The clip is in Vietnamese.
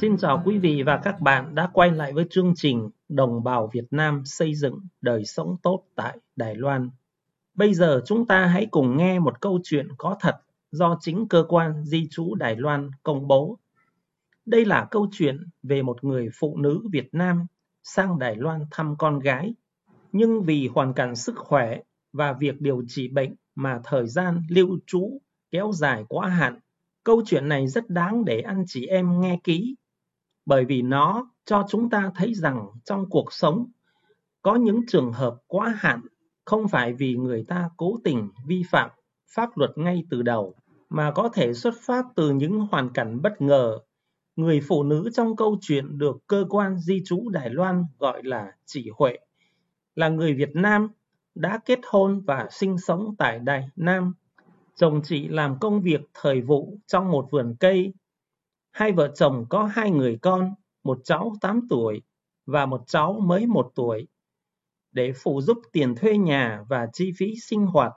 Xin chào quý vị và các bạn đã quay lại với chương trình Đồng bào Việt Nam xây dựng đời sống tốt tại Đài Loan. Bây giờ chúng ta hãy cùng nghe một câu chuyện có thật do chính cơ quan di trú Đài Loan công bố. Đây là câu chuyện về một người phụ nữ Việt Nam sang Đài Loan thăm con gái, nhưng vì hoàn cảnh sức khỏe và việc điều trị bệnh mà thời gian lưu trú kéo dài quá hạn. Câu chuyện này rất đáng để anh chị em nghe kỹ, bởi vì nó cho chúng ta thấy rằng trong cuộc sống có những trường hợp quá hạn không phải vì người ta cố tình vi phạm pháp luật ngay từ đầu, mà có thể xuất phát từ những hoàn cảnh bất ngờ. Người phụ nữ trong câu chuyện được cơ quan di trú Đài Loan gọi là chị Huệ, là người Việt Nam đã kết hôn và sinh sống tại Đài Nam. Chồng chị làm công việc thời vụ trong một vườn cây. Hai vợ chồng có 2 người con, một cháu 8 tuổi và một cháu mới 1 tuổi. Để phụ giúp tiền thuê nhà và chi phí sinh hoạt